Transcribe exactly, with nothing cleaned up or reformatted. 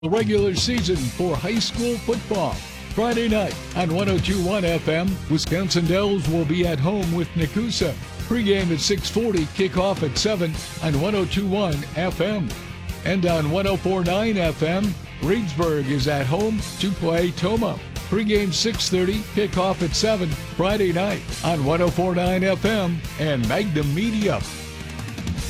The regular season for high school football. Friday night on one oh two point one F M, Wisconsin Dells will be at home with Nakusa. Pre-game at six forty, kickoff at seven on one oh two point one F M. And on one oh four point nine F M, Reedsburg is at home to play Toma. Pre-game six thirty, kickoff at seven Friday night on one oh four point nine F M and Magnum Media.